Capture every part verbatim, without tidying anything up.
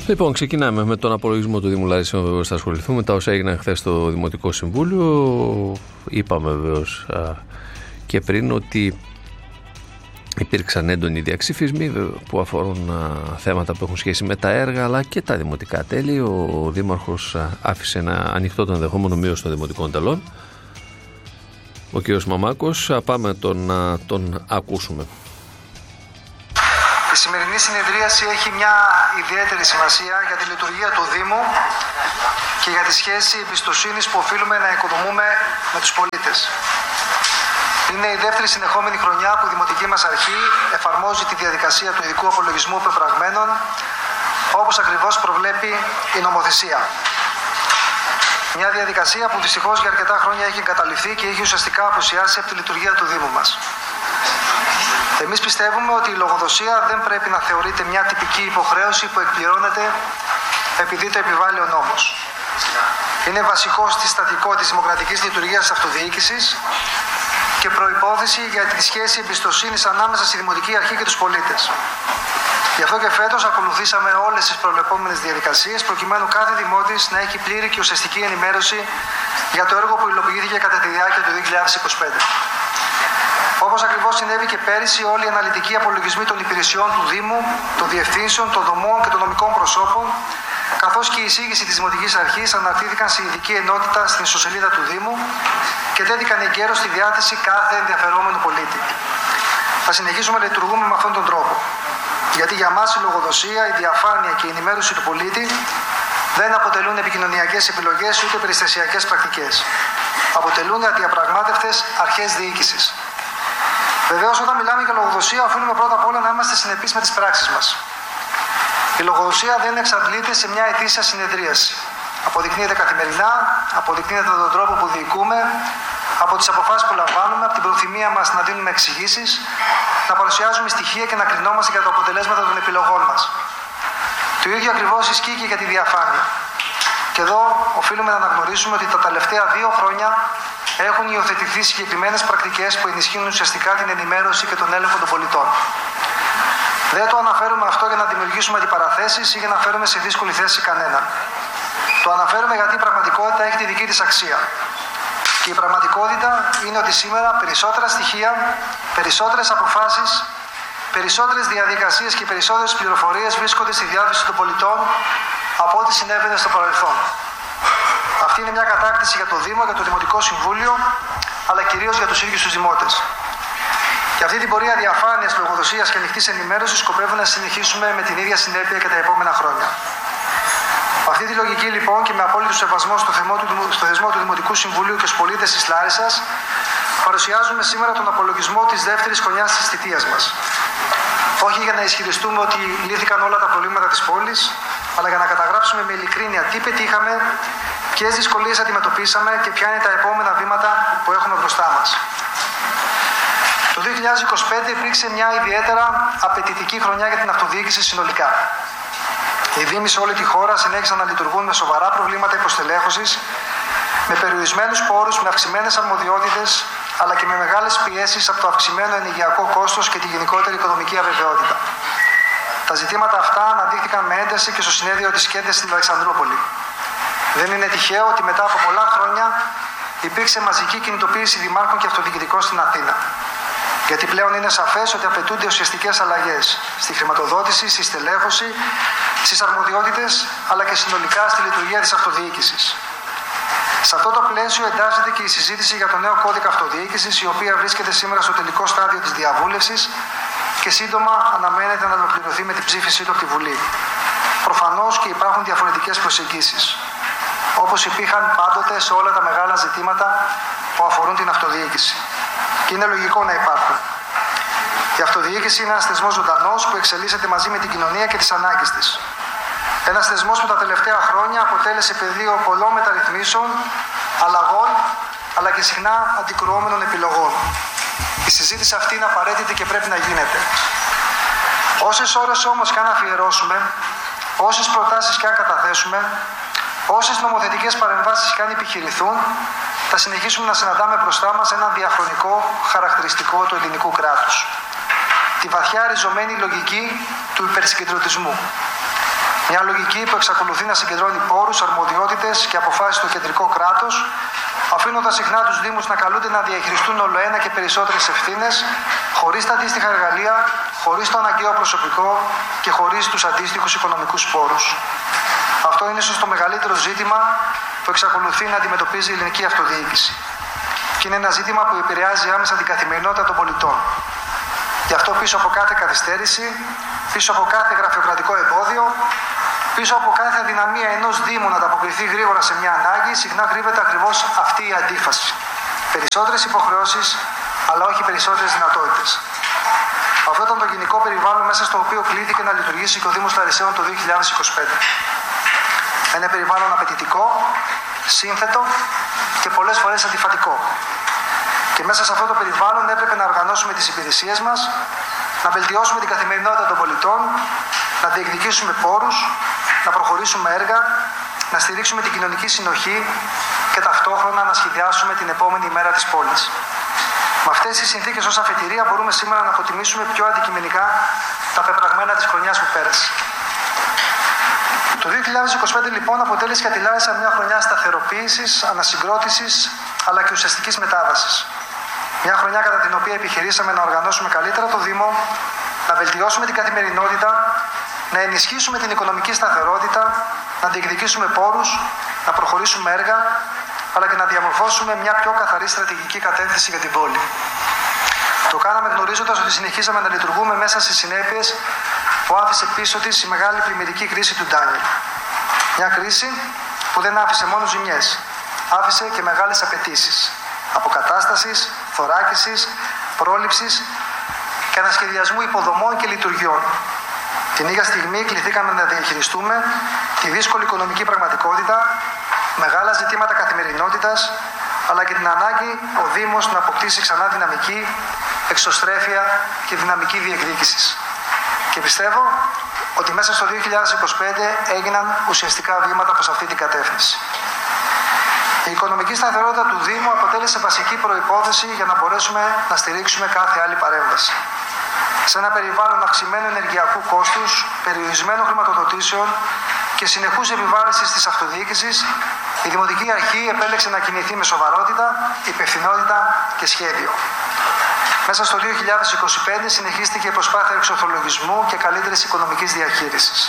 Λοιπόν, ξεκινάμε με τον απολογισμό του Δήμου Λαρισσών. Βεβαίως θα ασχοληθούμε. Τα όσα έγιναν χθες στο Δημοτικό Συμβούλιο. Είπαμε βεβαίως και πριν ότι υπήρξαν έντονοι διαξυφισμοί που αφορούν α, θέματα που έχουν σχέση με τα έργα αλλά και τα δημοτικά τέλη. Ο Δήμαρχος α, άφησε ένα ανοιχτό το ενδεχόμενο μείωση των δημοτικών τελών. Ο κ. Μαμάκος, α, πάμε τον, α, τον ακούσουμε. Η σημερινή συνεδρίαση έχει μια ιδιαίτερη σημασία για τη λειτουργία του Δήμου και για τη σχέση εμπιστοσύνης που οφείλουμε να οικοδομούμε με τους πολίτες. Είναι η δεύτερη συνεχόμενη χρονιά που η Δημοτική μας Αρχή εφαρμόζει τη διαδικασία του ειδικού απολογισμού πεπραγμένων, όπως ακριβώς προβλέπει η νομοθεσία. Μια διαδικασία που δυστυχώς για αρκετά χρόνια έχει εγκαταλειφθεί και έχει ουσιαστικά απουσιάσει από τη λειτουργία του Δήμου μας. Εμείς πιστεύουμε ότι η λογοδοσία δεν πρέπει να θεωρείται μια τυπική υποχρέωση που εκπληρώνεται επειδή το επιβάλλει ο νόμος. Είναι βασικό συστατικό της δημοκρατικής λειτουργίας της αυτοδιοίκησης και προϋπόθεση για τη σχέση εμπιστοσύνης ανάμεσα στη Δημοτική Αρχή και τους πολίτες. Γι' αυτό και φέτος ακολουθήσαμε όλες τις προβλεπόμενες διαδικασίες προκειμένου κάθε δημότης να έχει πλήρη και ουσιαστική ενημέρωση για το έργο που υλοποιήθηκε κατά τη διάρκεια του δύο χιλιάδες είκοσι πέντε. Όπως ακριβώς συνέβη και πέρυσι, όλοι οι αναλυτικοί απολογισμοί των υπηρεσιών του Δήμου, των διευθύνσεων, των δομών και των νομικών προσώπων, καθώς και η εισήγηση της Δημοτικής Αρχής αναρτήθηκαν σε ειδική ενότητα στην ιστοσελίδα του Δήμου και τέθηκαν εγκαίρως στη διάθεση κάθε ενδιαφερόμενου πολίτη. Θα συνεχίσουμε να λειτουργούμε με αυτόν τον τρόπο. Γιατί για μας η λογοδοσία, η διαφάνεια και η ενημέρωση του πολίτη δεν αποτελούν επικοινωνιακές επιλογές ούτε περιστασιακές πρακτικές. Αποτελούν αδιαπραγμάτευτες αρχές διοίκησης. Βεβαίως, όταν μιλάμε για λογοδοσία, οφείλουμε πρώτα απ' όλα να είμαστε συνεπείς με τις πράξεις μας. Η λογοδοσία δεν εξαντλείται σε μια ετήσια συνεδρίαση. Αποδεικνύεται καθημερινά, αποδεικνύεται τον τρόπο που διοικούμε, από τις αποφάσεις που λαμβάνουμε, από την προθυμία μας να δίνουμε εξηγήσεις, να παρουσιάζουμε στοιχεία και να κρινόμαστε για τα αποτελέσματα των επιλογών μας. Το ίδιο ακριβώς ισχύει και για τη διαφάνεια. Και εδώ οφείλουμε να αναγνωρίσουμε ότι τα τελευταία δύο χρόνια έχουν υιοθετηθεί συγκεκριμένες πρακτικές που ενισχύουν ουσιαστικά την ενημέρωση και τον έλεγχο των πολιτών. Δεν το αναφέρουμε αυτό για να δημιουργήσουμε αντιπαραθέσεις ή για να φέρουμε σε δύσκολη θέση κανέναν. Το αναφέρουμε γιατί η πραγματικότητα έχει τη δική της αξία. Και η πραγματικότητα είναι ότι σήμερα περισσότερα στοιχεία, περισσότερες αποφάσεις, περισσότερες διαδικασίες και περισσότερες πληροφορίες βρίσκονται στη διάθεση των πολιτών από ό,τι συνέβαινε στο παρελθόν. Αυτή είναι μια κατάκτηση για το Δήμο, για το Δημοτικό Συμβούλιο, αλλά κυρίως για τους ίδιους τους δημότες. Και αυτή την πορεία διαφάνειας, λογοδοσίας και ανοιχτής ενημέρωσης σκοπεύουμε να συνεχίσουμε με την ίδια συνέπεια και τα επόμενα χρόνια. Με αυτή τη λογική λοιπόν και με απόλυτο σεβασμό στο θεσμό του, στο θεσμό του Δημοτικού Συμβουλίου και στους πολίτες της Λάρισσας, παρουσιάζουμε σήμερα τον απολογισμό της δεύτερης χρονιάς της θητείας μας. Όχι για να ισχυριστούμε ότι λύθηκαν όλα τα προβλήματα της πόλης, αλλά για να καταγράψουμε με ειλικρίνεια τι πετύχαμε, ποιες δυσκολίες αντιμετωπίσαμε και ποια είναι τα επόμενα βήματα που έχουμε μπροστά μας. Το δύο χιλιάδες είκοσι πέντε υπήρξε μια ιδιαίτερα απαιτητική χρονιά για την αυτοδιοίκηση συνολικά. Οι Δήμοι σε όλη τη χώρα συνέχισαν να λειτουργούν με σοβαρά προβλήματα υποστελέχωσης, με περιορισμένους πόρους, με αυξημένες αρμοδιότητες, αλλά και με μεγάλες πιέσεις από το αυξημένο ενεργειακό κόστος και τη γενικότερη οικονομική αβεβαιότητα. Τα ζητήματα αυτά αναδείχθηκαν με ένταση και στο συνέδριο της Κέντρας στην Αλεξανδρούπολη. Δεν είναι τυχαίο ότι μετά από πολλά χρόνια υπήρξε μαζική κινητοποίηση δημάρχων και αυτοδιοικητικών στην Αθήνα. Γιατί πλέον είναι σαφές ότι απαιτούνται ουσιαστικές αλλαγές στη χρηματοδότηση, στη στελέχωση, στις αρμοδιότητες, αλλά και συνολικά στη λειτουργία της αυτοδιοίκησης. Σε αυτό το πλαίσιο εντάσσεται και η συζήτηση για το νέο κώδικα αυτοδιοίκησης, η οποία βρίσκεται σήμερα στο τελικό στάδιο της διαβούλευσης και σύντομα αναμένεται να ολοκληρωθεί με την ψήφισή του από τη Βουλή. Προφανώς και υπάρχουν διαφορετικές προσεγγίσεις, όπως υπήρχαν πάντοτε σε όλα τα μεγάλα ζητήματα που αφορούν την αυτοδιοίκηση. Και είναι λογικό να υπάρχουν. Η αυτοδιοίκηση είναι ένας θεσμός ζωντανός που εξελίσσεται μαζί με την κοινωνία και τις ανάγκες της. Ένας θεσμός που τα τελευταία χρόνια αποτέλεσε πεδίο πολλών μεταρρυθμίσεων, αλλαγών, αλλά και συχνά αντικρουόμενων επιλογών. Η συζήτηση αυτή είναι απαραίτητη και πρέπει να γίνεται. Όσες ώρες όμως και αν αφιερώσουμε, όσες προτάσεις και αν καταθέσουμε, όσες νομοθετικές παρεμβάσεις και αν επιχειρηθούν, θα συνεχίσουμε να συναντάμε μπροστά μας ένα διαχρονικό χαρακτηριστικό του ελληνικού κράτους. Τη βαθιά ριζωμένη λογική του υπερσυγκεντρωτισμού. Μια λογική που εξακολουθεί να συγκεντρώνει πόρους, αρμοδιότητες και αποφάσεις στο κεντρικό κράτος, αφήνοντας συχνά τους Δήμους να καλούνται να διαχειριστούν όλο ένα και περισσότερες ευθύνες, χωρίς τα αντίστοιχα εργαλεία, χωρίς το αναγκαίο προσωπικό και χωρίς τους αντίστοιχους οικονομικούς πόρους. Αυτό είναι ίσως το μεγαλύτερο ζήτημα που εξακολουθεί να αντιμετωπίζει η ελληνική αυτοδιοίκηση. Και είναι ένα ζήτημα που επηρεάζει άμεσα την καθημερινότητα των πολιτών. Γι' αυτό πίσω από κάθε καθυστέρηση, πίσω από κάθε γραφειοκρατικό εμπόδιο, πίσω από κάθε αδυναμία ενός Δήμου να ανταποκριθεί γρήγορα σε μια ανάγκη, συχνά κρύβεται ακριβώς αυτή η αντίφαση. Περισσότερες υποχρεώσεις, αλλά όχι περισσότερες δυνατότητες. Αυτό ήταν το γενικό περιβάλλον μέσα στο οποίο κλήθηκε να λειτουργήσει και ο Δήμος Λαρισαίων το δύο χιλιάδες είκοσι πέντε. Ένα περιβάλλον απαιτητικό, σύνθετο και πολλές φορές αντιφατικό. Και μέσα σε αυτό το περιβάλλον έπρεπε να οργανώσουμε τις υπηρεσίες μας, να βελτιώσουμε την καθημερινότητα των πολιτών, να διεκδικήσουμε πόρους, να προχωρήσουμε έργα, να στηρίξουμε την κοινωνική συνοχή και ταυτόχρονα να σχεδιάσουμε την επόμενη μέρα της πόλης. Με αυτές τις συνθήκες ως αφετηρία μπορούμε σήμερα να αποτιμήσουμε πιο αντικειμενικά τα πεπραγμένα της χρονιάς που πέρασε. Το δύο χιλιάδες είκοσι πέντε λοιπόν αποτέλεσε για τη Λάρισα μια χρονιά σταθεροποίησης, ανασυγκρότησης αλλά και ουσιαστικής μετάβασης. Μια χρονιά κατά την οποία επιχειρήσαμε να οργανώσουμε καλύτερα το Δήμο, να βελτιώσουμε την καθημερινότητα, να ενισχύσουμε την οικονομική σταθερότητα, να διεκδικήσουμε πόρους, να προχωρήσουμε έργα, αλλά και να διαμορφώσουμε μια πιο καθαρή στρατηγική κατεύθυνση για την πόλη. Το κάναμε γνωρίζοντας ότι συνεχίζαμε να λειτουργούμε μέσα στις συνέπειες που άφησε πίσω της η μεγάλη πλημμυρική κρίση του Ντάνιελ. Μια κρίση που δεν άφησε μόνο ζημιές, άφησε και μεγάλες απαιτήσεις αποκατάστασης, θωράκισης, πρόληψης και ανασχεδιασμού υποδομών και λειτουργιών. Την ίδια στιγμή κληθήκαμε να διαχειριστούμε τη δύσκολη οικονομική πραγματικότητα, μεγάλα ζητήματα καθημερινότητας, αλλά και την ανάγκη ο Δήμος να αποκτήσει ξανά δυναμική, εξωστρέφεια και δυναμική διεκδίκησης. Και πιστεύω ότι μέσα στο δύο χιλιάδες είκοσι πέντε έγιναν ουσιαστικά βήματα προς αυτή την κατεύθυνση. Η οικονομική σταθερότητα του Δήμου αποτέλεσε βασική προϋπόθεση για να μπορέσουμε να στηρίξουμε κάθε άλλη παρέμβαση. Σε ένα περιβάλλον αυξημένου ενεργειακού κόστους, περιορισμένων χρηματοδοτήσεων και συνεχούς επιβάρυνσης της αυτοδιοίκησης, η Δημοτική Αρχή επέλεξε να κινηθεί με σοβαρότητα, υπευθυνότητα και σχέδιο. Μέσα στο δύο χιλιάδες είκοσι πέντε συνεχίστηκε η προσπάθεια εξορθολογισμού και καλύτερης οικονομικής διαχείρισης.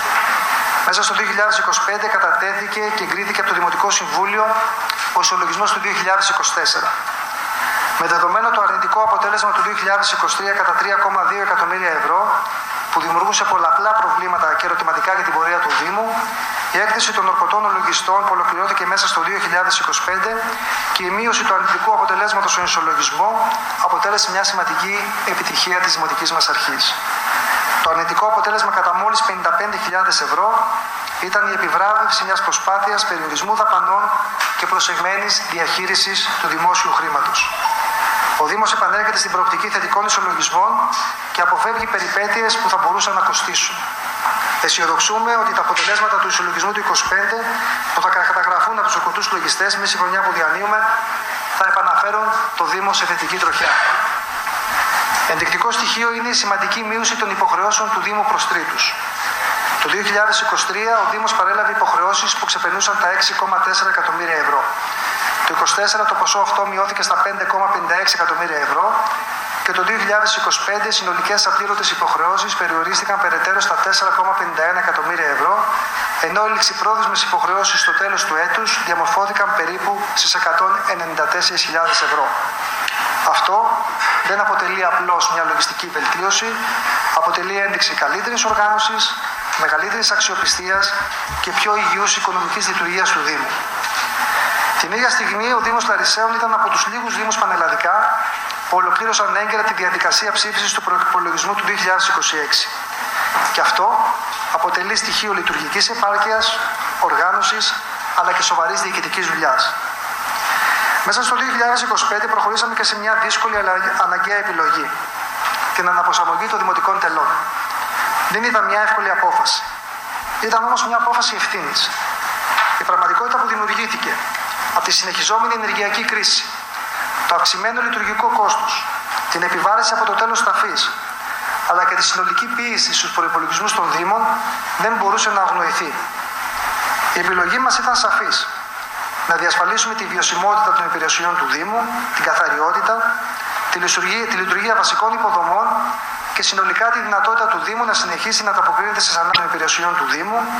Μέσα στο δύο χιλιάδες είκοσι πέντε κατατέθηκε και εγκρίθηκε από το Δημοτικό Συμβούλιο ο ισολογισμός του δύο χιλιάδες είκοσι τέσσερα. Με δεδομένο το αρνητικό αποτέλεσμα του δύο χιλιάδες είκοσι τρία κατά τρία κόμμα δύο εκατομμύρια ευρώ, που δημιουργούσε πολλαπλά προβλήματα και ερωτηματικά για την πορεία του Δήμου, η έκθεση των ορκωτών λογιστών που ολοκληρώθηκε μέσα στο δύο χιλιάδες είκοσι πέντε και η μείωση του αρνητικού αποτελέσματος στον ισολογισμό αποτέλεσε μια σημαντική επιτυχία της Δημοτικής μας Αρχής. Το αρνητικό αποτέλεσμα κατά μόλις πενήντα πέντε χιλιάδες ευρώ ήταν η επιβράβευση μιας προσπάθειας περιορισμού δαπανών και προσεγμένης διαχείρισης του δημόσιου χρήματος. Ο Δήμος επανέρχεται στην προοπτική θετικών ισολογισμών και αποφεύγει περιπέτειες που θα μπορούσαν να κοστίσουν. Αισιοδοξούμε ότι τα αποτελέσματα του ισολογισμού του είκοσι πέντε που θα καταγραφούν από τους ορκωτούς λογιστές μέσα στη χρονιά που διανύουμε θα επαναφέρουν το Δήμο σε θετική τροχιά. Ενδεικτικό στοιχείο είναι η σημαντική μείωση των υποχρεώσεων του Δήμου προς τρίτους. Το δύο χιλιάδες είκοσι τρία ο Δήμος παρέλαβε υποχρεώσεις που ξεπερνούσαν τα έξι κόμμα τέσσερα εκατομμύρια ευρώ. Το είκοσι τέσσερα το ποσό αυτό μειώθηκε στα πέντε κόμμα πενήντα έξι εκατομμύρια ευρώ και το δύο χιλιάδες είκοσι πέντε οι συνολικές απλήρωτες υποχρεώσεις περιορίστηκαν περαιτέρω στα τέσσερα κόμμα πενήντα ένα εκατομμύρια ευρώ, ενώ οι ληξιπρόθεσμες υποχρεώσεις στο τέλος του έτους διαμορφώθηκαν περίπου στις εκατόν ενενήντα τέσσερις χιλιάδες ευρώ. Αυτό δεν αποτελεί απλώς μια λογιστική βελτίωση, αποτελεί ένδειξη καλύτερης οργάνωσης, μεγαλύτερης αξιοπιστίας και πιο υγιούς οικονομικής λειτουργίας του Δήμου. Την ίδια στιγμή, ο Δήμος Λαρισαίων ήταν από τους λίγους Δήμους πανελλαδικά που ολοκλήρωσαν έγκαιρα τη διαδικασία ψήφισης του προϋπολογισμού του δύο χιλιάδες είκοσι έξι. Και αυτό αποτελεί στοιχείο λειτουργικής επάρκειας, οργάνωσης αλλά και σοβαρής διοικητικής δουλειάς. Μέσα στο δύο χιλιάδες είκοσι πέντε προχωρήσαμε και σε μια δύσκολη αλλά αναγκαία επιλογή, την αναπροσαρμογή των δημοτικών τελών. Δεν ήταν μια εύκολη απόφαση. Ήταν όμως μια απόφαση ευθύνης. Η πραγματικότητα που δημιουργήθηκε από τη συνεχιζόμενη ενεργειακή κρίση, το αυξημένο λειτουργικό κόστος, την επιβάρηση από το τέλος ταφής, αλλά και τη συνολική πίεση στους προϋπολογισμούς των Δήμων δεν μπορούσε να αγνοηθεί. Η επιλογή μας ήταν σαφής. Να διασφαλίσουμε τη βιωσιμότητα των υπηρεσιών του Δήμου, την καθαριότητα, τη λειτουργία, τη λειτουργία βασικών υποδομών και συνολικά τη δυνατότητα του Δήμου να συνεχίσει να ανταποκρίνεται στις ανάγκες των υπηρεσιών του Δήμου,